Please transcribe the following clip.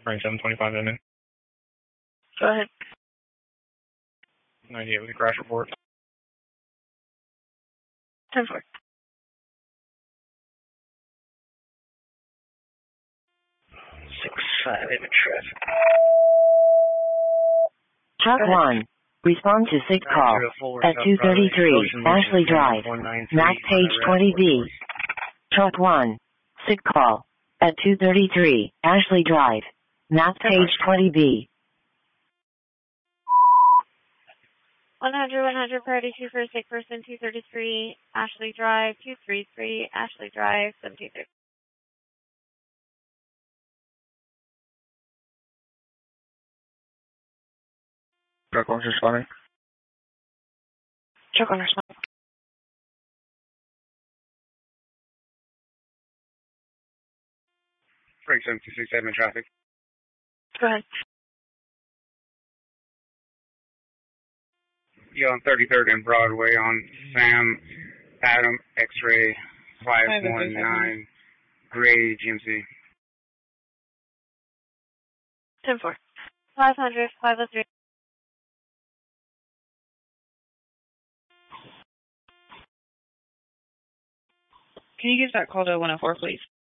Frank 725 in. Go ahead. 98 with a crash report. 10-4. 6-5 in traffic. Truck 1. Respond to SIG call at 233 Ashley Drive, map page 20B. Truck 1. SIG call at 233 Ashley Drive, map page 20B. 100 priority 2 for a sick person, 233 Ashley Drive, 233 Ashley Drive, 726. Truck 1's responding. Truck 1 respond. Frank 727 in traffic. Go ahead. You on 33rd and Broadway on Sam Adam X-ray 519 Gray GMC. 10-4. 500, 503. Can you give that call to 104, please?